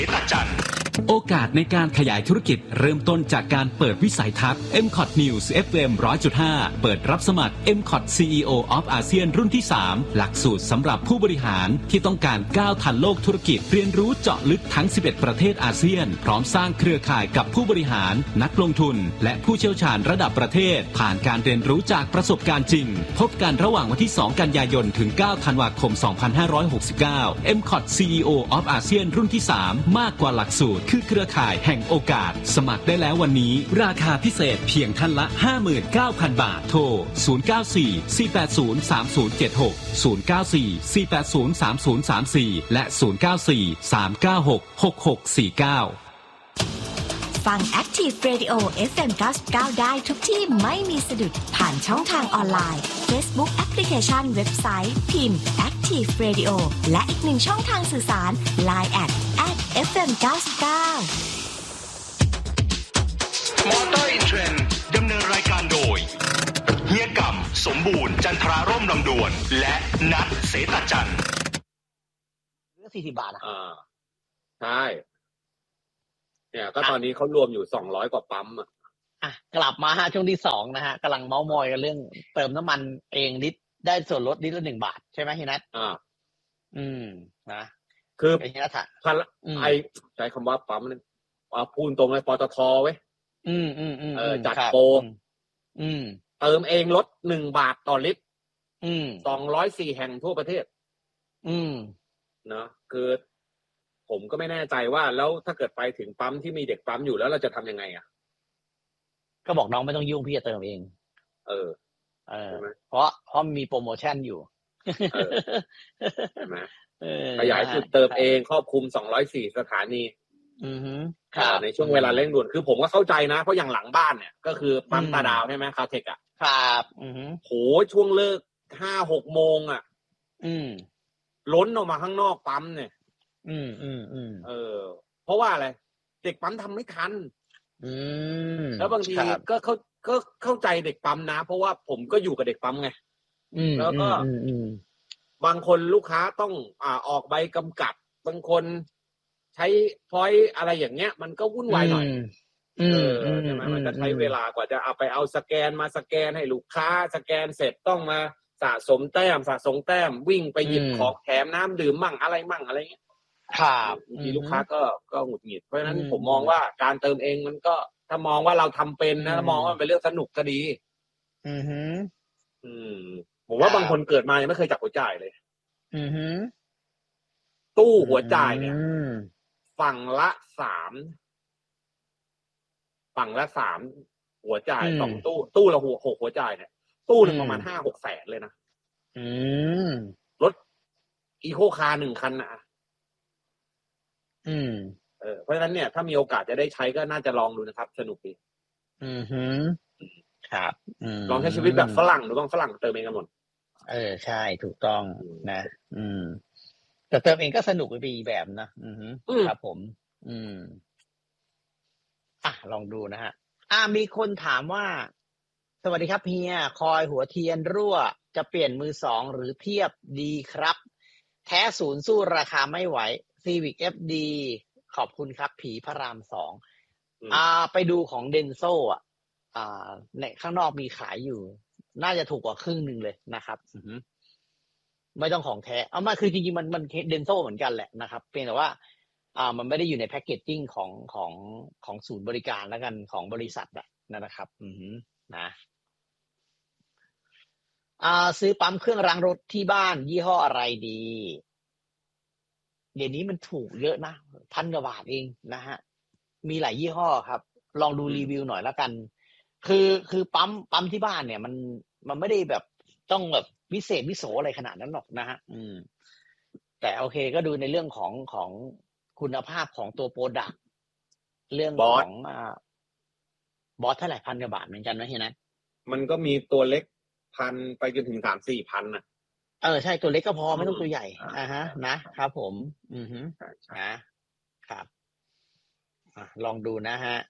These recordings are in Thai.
ตจันทร์โอกาสในการขยายธุรกิจเริ่มต้นจากการเปิดวิสัยทัศน์ MCOT News FM 100.5 เปิดรับสมัคร MCOT CEO of ASEAN รุ่นที่ 3 หลักสูตรสำหรับผู้บริหารที่ต้องการก้าวทันโลกธุรกิจเรียนรู้เจาะลึกทั้ง 11 ประเทศอาเซียนพร้อมสร้างเครือข่ายกับผู้บริหารนักลงทุนและผู้เชี่ยวชาญระดับประเทศผ่านการเรียนรู้จากประสบการณ์จริงพบกันระหว่างวันที่ 2 กันยายนถึง 9 ธันวาคม 2569 MCOT CEO of ASEAN รุ่นที่ 3 มากกว่าหลักสูตรคือเครือข่ายแห่งโอกาสสมัครได้แล้ววันนี้ราคาพิเศษเพียงท่านละ 59,000 บาทโทร 094-480-3076 094-480-3034 และ 094-396-6649 ฟัง Active Radio FM 99ได้ทุกที่ไม่มีสะดุดผ่านช่องทางออนไลน์ Facebook Application เว็บไซต์พิมพ์ Active Radio และอีกหนึ่งช่องทางสื่อสาร Line @FM 99 มอเตอร์อินเทรนด์ดำเนินรายการโดยเฮียกำสมบูรณ์จันทราร่มลำดวนและนัทเสตจันทร์เรื่อง40 บาทใช่เนี่ยก็ตอนนี้เขารวมอยู่200 กว่าปั๊มกลับมาช่วงที่2นะฮะกำลังเม้ามอยกันเรื่องเติมน้ำมันเองลิตรได้ส่วนลดลิตรละ1 บาทใช่ไหมพี่นัทนะคือไใช้คำว่าปั๊มนึงพูดตรงเลยปตทไว้จัดโปรเติมเองลด1 บาทต่อลิตร204 แห่งทั่วประเทศเนาะคือผมก็ไม่แน่ใจว่าแล้วถ้าเกิดไปถึงปั๊มที่มีเด็กปั๊มอยู่แล้วเราจะทำยังไงก็บอกน้องไม่ต้องยุ่งพี่จะเติมเองเพราะมีโปรโมชั่นอยู่ใช่ไหมขยายจุดเติมเองครอบคลุม204 สถานีในช่วงเวลาเร่งด่วนคือผมก็เข้าใจนะเพราะอย่างหลังบ้านเนี่ยก็คือปั๊มตาดาวใช่ไหมคาเทคครับโหช่วงเลิก 5-6 โมงล้นออกมาข้างนอกปั๊มเนี่ยเพราะว่าอะไรเด็กปั๊มทำไม่ทันแล้วบางทีก็เข้าใจเด็กปั๊มนะเพราะว่าผมก็อยู่กับเด็กปั๊มไงแล้วก็บางคนลูกค้าต้องออกใบกำกับบางคนใช้พอยต์อะไรอย่างเงี้ยมันก็วุ่นวายหน่อยใช่ไหมมันจะใช้เวลากว่าจะเอาไปเอาสแกนมาสแกนให้ลูกค้าสแกนเสร็จต้องมาสะสมแต้มวิ่งไปหยิบของแถมน้ำดื่มมั่งอะไรเงี้ยครับมีลูกค้าก็หงุดหงิดเพราะฉะนั้นผมมองว่าการเติมเองมันก็ถ้ามองว่าเราทำเป็นนะมองว่ามันเป็นเรื่องสนุกก็ดีผมว่าบางคนเกิดมายังไม่เคยจับหัวจ่ายเลยตู้หัวจ่ายเนี่ยฝั่งละ3หัวจ่าย2ตู้ละ6หัวจ่ายเนี่ยตู้นึงประมาณ 5-6 แสนเลยนะรถอีโคคาร์1 คันเพราะฉะนั้นเนี่ยถ้ามีโอกาสจะได้ใช้ก็น่าจะลองดูนะครับสนุกดีครับลองใช้ชีวิตแบบฝรั่งดูบ้างฝรั่งเติมเองกันหมดใช่ถูกต้องนะแต่เติมเองก็สนุกไปอีกแบบนะครับผมลองดูนะฮะมีคนถามว่าสวัสดีครับเฮียคอยหัวเทียนรั่วจะเปลี่ยนมือ2หรือเทียบดีครับแท้ศูนย์สู้ราคาไม่ไหว Civic FD ขอบคุณครับผีพระราม2ไปดูของเดนโซในข้างนอกมีขายอยู่น่าจะถูกกว่าครึ่งนึงเลยนะครับไม่ต้องของแท้มาคือจริงๆมันเดนโซเหมือนกันแหละนะครับเพียงแต่ว่ามันไม่ได้อยู่ในแพ็คเกจจิ้งของศูนย์บริการแล้วกันของบริษัทนะครับนะซื้อปั๊มเครื่องล้างรถที่บ้านยี่ห้ออะไรดีเดี๋ยวนี้มันถูกเยอะนะ1,000 กว่าบาทเองนะฮะมีหลายยี่ห้อครับลองดูรีวิวหน่อยแล้วกันคือปั๊มที่บ้านเนี่ยมันไม่ได้แบบต้องแบบวิเศษวิโสอะไรขนาดนั้นหรอกนะฮะแต่โอเคก็ดูในเรื่องของคุณภาพของตัวโปรดักต์เรื่องของบอสเท่าไหร่1,000 กว่าบาทเหมือนกันนะเฮียนะมันก็มีตัวเล็ก1,000ไปจนถึง 3-4 พันใช่ตัวเล็กก็พอไม่ต้องตัวใหญ่นะครับผมนะครับลองดูนะฮะ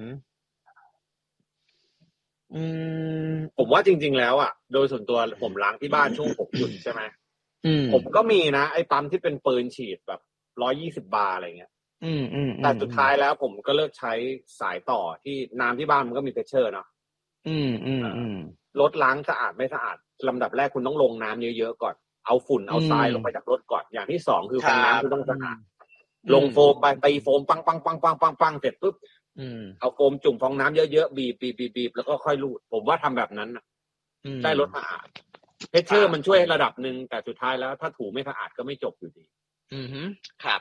ผมว่าจริงๆแล้วโดยส่วนตัวผมล้างที่บ้านช่วงผมหยุดใช่ไหมผมก็มีนะไอ้ปั๊มที่เป็นปืนฉีดแบบ120 บาร์อะไรเงี้ยแต่สุดท้ายแล้วผมก็เลิกใช้สายต่อที่น้ำที่บ้านมันก็มีเพชเชอร์เนาะรถล้างสะอาดไม่สะอาดลำดับแรกคุณต้องลงน้ำเยอะๆก่อนเอาฝุ่นเอาทรายลงไปจากรถก่อนอย่างที่สองคือฟองน้ำคุณต้องสะอาดลงโฟมไปตีโฟมปังเสร็จปุ๊บเอาโฟมจุ่มฟองน้ำเยอะๆบีบแล้วก็ค่อยรูดผมว่าทำแบบนั้นได้รถสะอาดเพชเชอร์มันช่วยระดับหนึ่งแต่สุดท้ายแล้วถ้าถูไม่สะอาดก็ไม่จบอยู่ดีครับ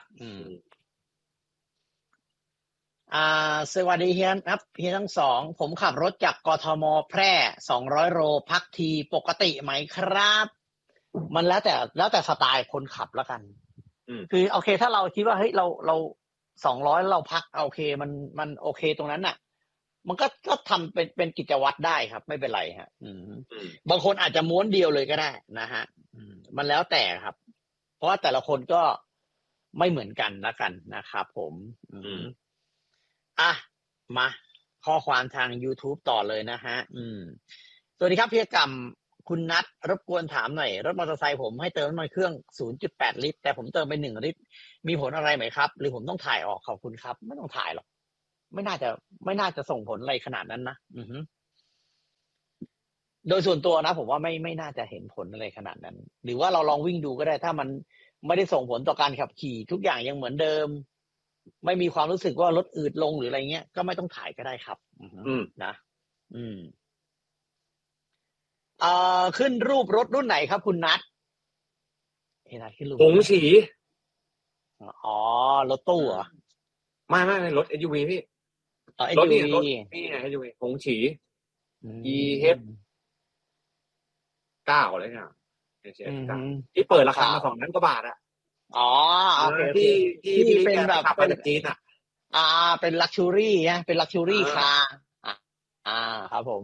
สวัสดีเฮียครับเฮียทั้งสองผมขับรถจากกทม.แพร่200 โลพักทีปกติไหมครับมันแล้วแต่สไตล์คนขับแล้วกันคือโอเคถ้าเราคิดว่าเฮ้ยเรา200เราพักโอเคมันโอเคตรงนั้นน่ะมันก็ทำเป็นกิจวัตรได้ครับไม่เป็นไรฮะบางคนอาจจะม้วนเดียวเลยก็ได้นะฮะมันแล้วแต่ครับเพราะว่าแต่ละคนก็ไม่เหมือนกันละกันนะครับผมมาข้อความทาง YouTube ต่อเลยนะฮะสวัสดีครับพี่กำคุณนัทรบกวนถามหน่อยรถมอเตอร์ไซค์ผมให้เติมน้ำมันเครื่อง 0.8 ลิตรแต่ผมเติมไป1 ลิตรมีผลอะไรไหมครับหรือผมต้องถ่ายออกขอบคุณครับไม่ต้องถ่ายหรอกไม่น่าจะส่งผลอะไรขนาดนั้นนะโดยส่วนตัวนะผมว่าไม่น่าจะเห็นผลอะไรขนาดนั้นหรือว่าเราลองวิ่งดูก็ได้ถ้ามันไม่ได้ส่งผลต่อการขับขี่ทุกอย่างยังเหมือนเดิมไม่มีความรู้สึกว่ารถอืดลงหรืออะไรเงี้ยก็ไม่ต้องถ่ายก็ได้ครับนะขึ้นรูปรถรุ่นไหนครับคุณนัทนัทขึ้นรูปหงฉีรถตู้เหรอไม่รถ SUV พี่รถนี่ไง SUV หงฉี EF 9อะไรเนี่ยที่เปิดราคามา2,000 กว่าบาทอะโอเคที่เป็นแบบเป็นจีนเป็นลักชัวรี่นะเป็นลักชัวรี่คาร์ครับผม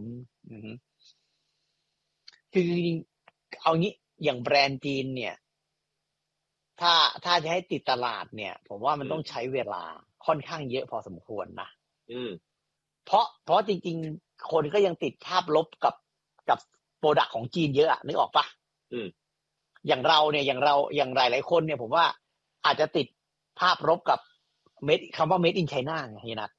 คือเอางี้อย่างแบรนด์จีนเนี่ยถ้าจะให้ติดตลาดเนี่ยผมว่ามันต้องใช้เวลาค่อนข้างเยอะพอสมควรนะเพราะจริงๆคนก็ยังติดภาพลบกับโปรดักต์ของจีนเยอะนึกออกปะอย่างเราเนี่ยอย่างหลายคนเนี่ยผมว่าอาจจะติดภาพลบกับคำว่า made in China ไงเฮียนัท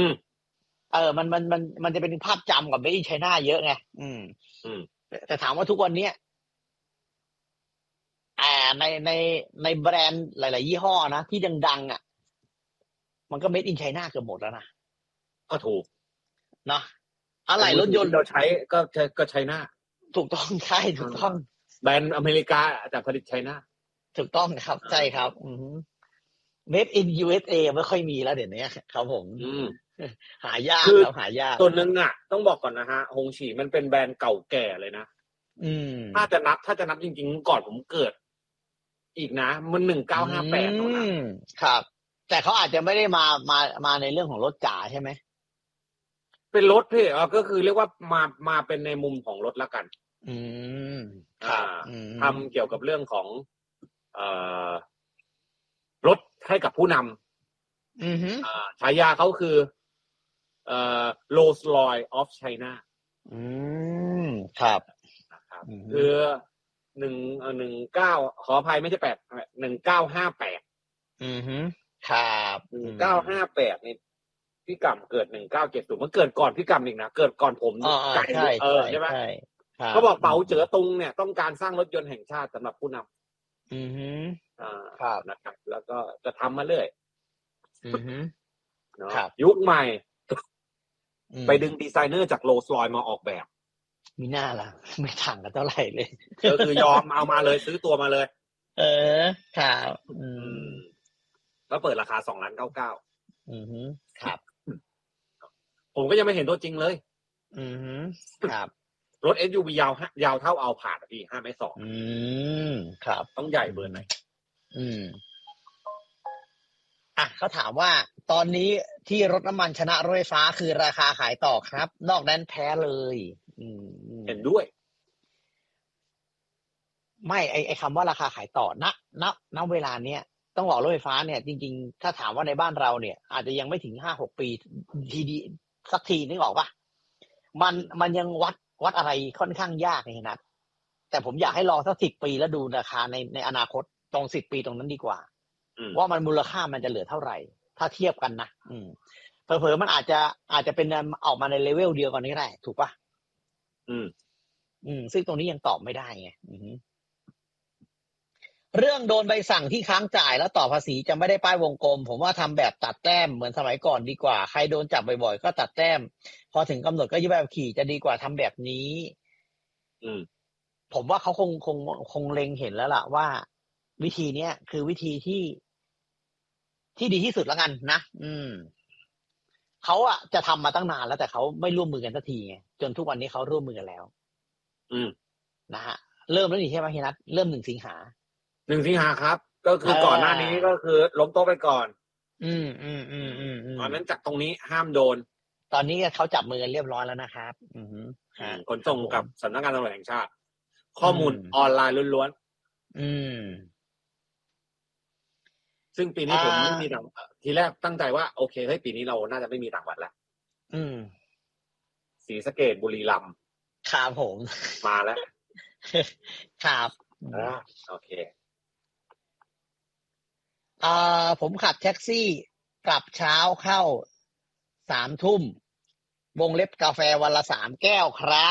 มันจะเป็นภาพจำกับ made in China เยอะไงแต่ถามว่าทุกวันนี้ในแบรนด์หลายๆยี่ห้อนะที่ดังมันก็ made in China เกือบหมดแล้วนะก็ถูกเนาะอะไรรถยนต์เราใช้ก็China ถูกต้องใช่ถูกต้องแบรนด์อเมริกาแต่ผลิตChina ถูกต้องครับใช่ครับmade in USA ไม่ค่อยมีแล้วเดี๋ยวนี้ครับผมหายากแล้วหายากตัวนึงต้องบอกก่อนนะฮะฮงฉีมันเป็นแบรนด์เก่าแก่เลยนะถ้าจะนับจริงๆก่อนผมเกิดอีกนะมัน1958 ครับแต่เขาอาจจะไม่ได้มาในเรื่องของรถจ๋าใช่ไหมเป็นรถพี่ก็คือเรียกว่ามาเป็นในมุมของรถละกันทำเกี่ยวกับเรื่องของรถให้กับผู้นำฉายาเขาคือRolls-Royce of China ครับคือ19ขออภัยไม่ใช่1958 ครับ 1958นี่พี่กำเกิด1970มันเกิดก่อนพี่กำอีกนะเกิดก่อนผมใช่ไหมเขาบอกเปาเจ๋อตุงเนี่ยต้องการสร้างรถยนต์แห่งชาติสำหรับผู้นำครับนะครับแล้วก็จะทำมาเรื่อยยุคใหม่ไปดึงดีไซเนอร์จากโรลส์รอยซ์มาออกแบบมีหน้าล่ะไม่ต่างกันเท่าไหร่เลยก็คือยอมเอามาเลยซื้อตัวมาเลยครับแล้วเปิดราคา2,990,000 ครับผมก็ยังไม่เห็นตัวจริงเลยครับรถ SUV ยาวเท่าเอาผาดพี่5.2 ครับต้องใหญ่เบอร์ไหนเขาถามว่าตอนนี้ที่รถน้ำมันชนะรถไฟฟ้าคือราคาขายต่อครับนอกนั้นแพ้เลยเห็นด้วยไม่ไอคำว่าราคาขายต่อณเวลาเนี้ยต้องบอกรถไฟฟ้าเนี่ยจริงๆถ้าถามว่าในบ้านเราเนี่ยอาจจะยังไม่ถึง 5-6 ปีทีดีสักทีนึกออกปะมันยังวัดอะไรค่อนข้างยากเลยนะแต่ผมอยากให้รอสัก10 ปีแล้วดูราคาในอนาคตตรง10 ปีตรงนั้นดีกว่าว่ามันมูลค่ามันจะเหลือเท่าไหร่ถ้าเทียบกันนะเผลอๆมันอาจจะเป็นออกมาในเลเวลเดียวกันก็ได้ถูกป่ะซึ่งตรงนี้ยังตอบไม่ได้ไงเรื่องโดนใบสั่งที่ค้างจ่ายแล้วต่อภาษีจะไม่ได้ป้ายวงกลมผมว่าทำแบบตัดแต้มเหมือนสมัยก่อนดีกว่าใครโดนจับบ่อยๆก็ตัดแต้มพอถึงกำหนดก็ยึดใบขับขี่จะดีกว่าทำแบบนี้ผมว่าเขาคงเล็งเห็นแล้วล่ะว่าวิธีเนี้ยคือวิธีที่ดีที่สุดแล้วกันนะเขาอะจะทำมาตั้งนานแล้วแต่เขาไม่ร่วมมือกันสักทีไงจนทุกวันนี้เขาร่วมมือกันแล้วนะฮะเริ่มแล้วนี่ใช่ไหมพี่นัทเริ่ม1 สิงหาครับก็คือก่อนหน้านี้ก็คือล้มโต๊ะไปก่อนตอนนั้นจากตรงนี้ห้ามโดนตอนนี้เขาจับมือกันเรียบร้อยแล้วนะครับขนส่งกับสำนักงานตำรวจแห่งชาติข้อมูลออนไลน์ล้วนๆซึ่งปีนี้ผมไม่มีทีแรกตั้งใจว่าโอเคเฮ้ยปีนี้เราน่าจะไม่มีต่างวัดแล้วศรีสะเกษบุรีรัมย์ครับผมมาแล้วครับโอเคผมขับแท็กซี่กลับเช้าเข้า 3 ทุ่มวงเล็บกาแฟวันละ 3 แก้วครับ